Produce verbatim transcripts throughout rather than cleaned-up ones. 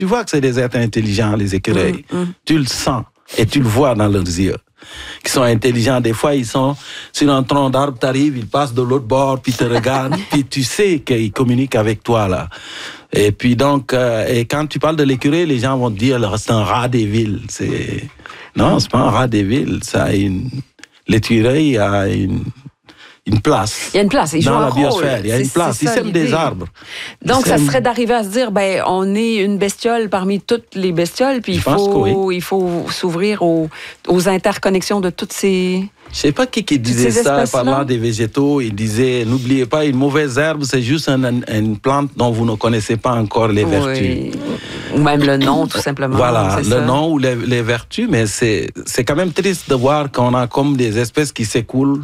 Tu vois que c'est des êtres intelligents, les écureuils. Mmh, mmh. Tu le sens et tu le vois dans leurs yeux. Qui sont intelligents. Des fois, ils sont sur un tronc d'arbre, t'arrives, ils passent de l'autre bord, puis te regardent, puis tu sais qu'ils communiquent avec toi, là. Et puis donc, euh, et quand tu parles de l'écureuil, les gens vont te dire, c'est un rat des villes. C'est... Non, c'est pas un rat des villes. Ça a une... L'écureuil a une... une place. Il y a une place. Il dans joue la un biosphère. Rôle. Il y a une place. C'est, c'est ils sèment des arbres. Donc, ils ça sèment... serait d'arriver à se dire, ben, on est une bestiole parmi toutes les bestioles, puis il faut, oui. il faut s'ouvrir aux, aux interconnexions de toutes ces... Je sais pas qui qui disait ça, parlant des végétaux. Il disait, n'oubliez pas, une mauvaise herbe, c'est juste une, une plante dont vous ne connaissez pas encore les oui. vertus. Ou même le nom, tout simplement. Voilà, le ça. nom ou les, les vertus, mais c'est, c'est quand même triste de voir qu'on a comme des espèces qui s'écoulent,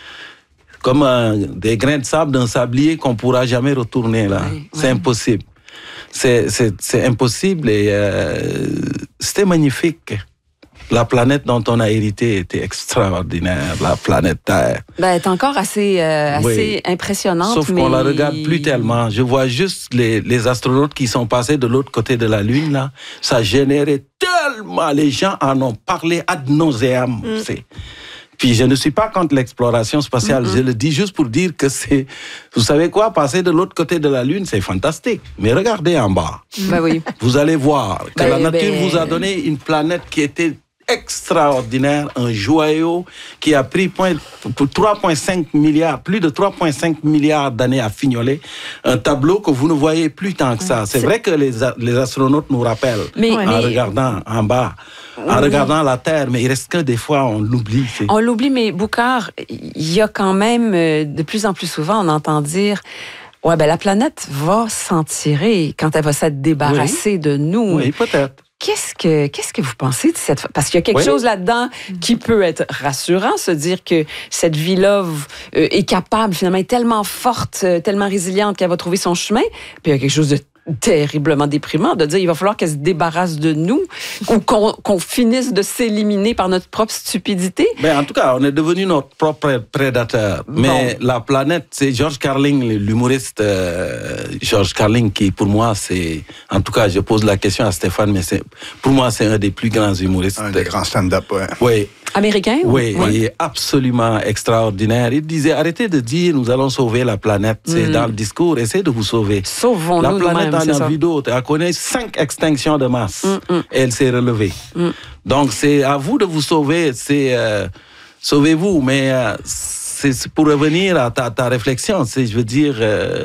comme euh, des grains de sable d'un sablier qu'on ne pourra jamais retourner là. Oui, c'est oui. impossible. C'est, c'est, c'est impossible et euh, c'était magnifique. La planète dont on a hérité était extraordinaire, la planète Terre. Ben, elle est encore assez, euh, assez oui. impressionnante. Sauf mais... qu'on la regarde plus tellement. Je vois juste les, les astronautes qui sont passés de l'autre côté de la Lune, là. Ça générait tellement, les gens en ont parlé ad nauseam. Mm. C'est... Puis je ne suis pas contre l'exploration spatiale. Mm-hmm. Je le dis juste pour dire que c'est... Vous savez quoi? Passer de l'autre côté de la Lune, c'est fantastique. Mais regardez en bas. Ben oui. Vous allez voir que ben, la nature ben... vous a donné une planète qui était extraordinaire, un joyau qui a pris point, trois virgule cinq milliards, plus de trois virgule cinq milliards d'années à fignoler, un tableau que vous ne voyez plus tant que ça. C'est, c'est... vrai que les, les astronautes nous rappellent mais, en mais... regardant en bas, en oui. regardant la Terre, mais il reste que des fois, on l'oublie. C'est... On l'oublie, mais Boucard, il y a quand même, de plus en plus souvent, on entend dire... Ouais, ben la planète va s'en tirer quand elle va s'être débarrassée oui. de nous. Oui, peut-être. Qu'est-ce que, qu'est-ce que vous pensez de cette... Parce qu'il y a quelque oui. chose là-dedans qui peut être rassurant, se dire que cette vie-là euh, est capable, finalement, est tellement forte, euh, tellement résiliente qu'elle va trouver son chemin. Puis il y a quelque chose de terriblement déprimant de dire il va falloir qu'elle se débarrasse de nous ou qu'on, qu'on finisse de s'éliminer par notre propre stupidité. Ben, en tout cas, on est devenu notre propre prédateur. Bon. Mais la planète, c'est George Carlin, l'humoriste euh, George Carlin, qui pour moi, c'est... En tout cas, je pose la question à Stéphane, mais c'est, pour moi, c'est un des plus grands humoristes. Un des grands stand-up, ouais. Oui. Américain? Oui, oui, il est absolument extraordinaire. Il disait, arrêtez de dire, nous allons sauver la planète. C'est mm. dans le discours, essayez de vous sauver. Sauvons-nous La planète nous-mêmes, en a vu d'autres. Elle connaît cinq extinctions de masse. Mm, mm. Et elle s'est relevée. Mm. Donc, c'est à vous de vous sauver. C'est, euh, sauvez-vous. Mais euh, c'est, c'est pour revenir à ta, ta réflexion. C'est, je veux dire... Euh,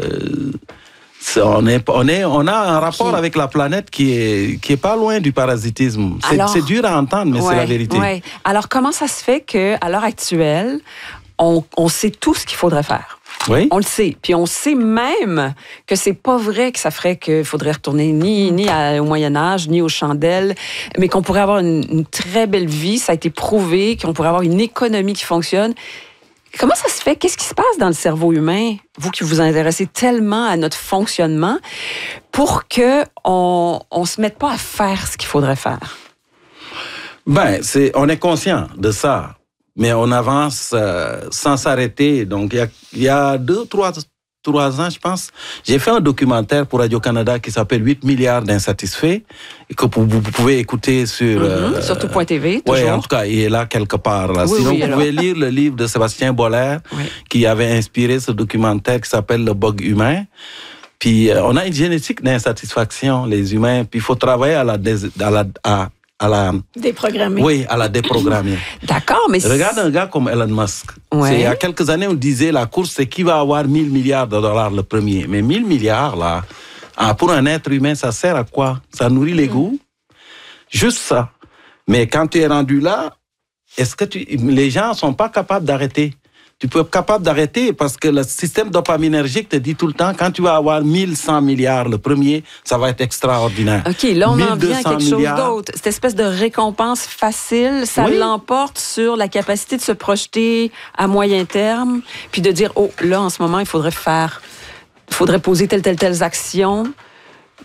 On, est, on, est, on a un rapport okay. avec la planète qui est, qui est pas loin du parasitisme. C'est, Alors, c'est dur à entendre, mais ouais, c'est la vérité. Ouais. Alors, comment ça se fait qu'à l'heure actuelle, on, on sait tout ce qu'il faudrait faire? Oui. On le sait. Puis on sait même que c'est pas vrai que ça ferait qu'il faudrait retourner ni, ni à, au Moyen-Âge, ni aux chandelles, mais qu'on pourrait avoir une, une très belle vie. Ça a été prouvé qu'on pourrait avoir une économie qui fonctionne. Comment ça se fait? Qu'est-ce qui se passe dans le cerveau humain, vous qui vous intéressez tellement à notre fonctionnement, pour qu'on ne se mette pas à faire ce qu'il faudrait faire? Ben, c'est, on est conscient de ça, mais on avance euh, sans s'arrêter. Donc, il y a, y a deux, trois... trois ans, je pense, j'ai fait un documentaire pour Radio-Canada qui s'appelle huit milliards d'insatisfaits et que vous pouvez écouter sur... Mm-hmm, euh, sur tout point T V, toujours. Oui, en tout cas, il est là quelque part. Là. Oui, Sinon, oui, vous pouvez lire le livre de Sébastien Boller oui. qui avait inspiré ce documentaire qui s'appelle Le bug humain. Puis, euh, on a une génétique d'insatisfaction, les humains, puis il faut travailler à la... Dés- à la à, à la déprogrammer. Oui, à la déprogrammer. D'accord, mais... Regarde un gars comme Elon Musk. Ouais. C'est, il y a quelques années, on disait la course, c'est qui va avoir mille milliards de dollars le premier. Mais mille milliards, là, pour un être humain, ça sert à quoi? Ça nourrit l'ego? Mmh. Juste ça. Mais quand tu es rendu là, est-ce que tu, les gens ne sont pas capables d'arrêter? Tu peux être capable d'arrêter parce que le système dopaminergique te dit tout le temps, quand tu vas avoir mille cent milliards, le premier, ça va être extraordinaire. OK, là, on en vient à quelque milliards. chose d'autre. Cette espèce de récompense facile, ça oui. l'emporte sur la capacité de se projeter à moyen terme, puis de dire, oh, là, en ce moment, il faudrait faire, il faudrait poser telle, telle, telle action.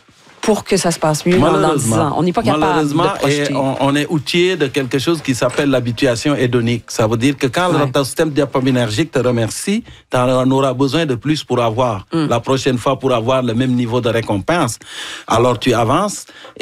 pour que ça se passe mieux dans dix ans. On n'est pas capable de projeter. On, on est outillé de quelque chose qui s'appelle l'habituation hédonique. Ça veut dire que quand ouais. ton système dopaminergique te remercie, tu en auras besoin de plus pour avoir. Mm. La prochaine fois, pour avoir le même niveau de récompense. Alors tu avances.